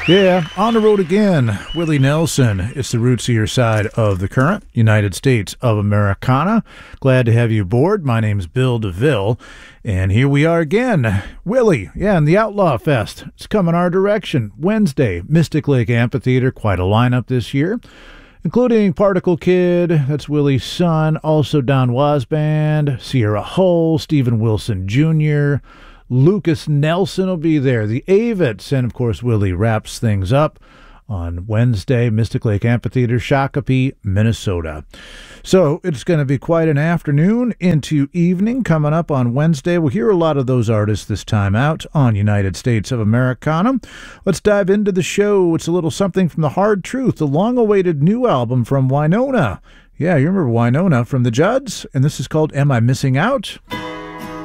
Yeah, on the road again. Willie Nelson. It's the rootsier side of the current, United States of Americana. Glad to have you aboard. My name's Bill DeVille, and here we are again. Willie, and the Outlaw Fest. It's coming our direction. Wednesday, Mystic Lake Amphitheater. Quite a lineup this year, including Particle Kid, that's Willie's son, also Don Was Band, Sierra Hull, Stephen Wilson Jr., Lucas Nelson will be there, the Avets, and of course Willie wraps things up on Wednesday, Mystic Lake Amphitheater, Shakopee, Minnesota. So it's going to be quite an afternoon into evening coming up on Wednesday. We'll hear a lot of those artists this time out on United States of Americana. Let's dive into the show. It's a little something from The Hard Truth, the long-awaited new album from Wynonna. Yeah, you remember Wynonna from the Judds? And this is called Am I Missing Out?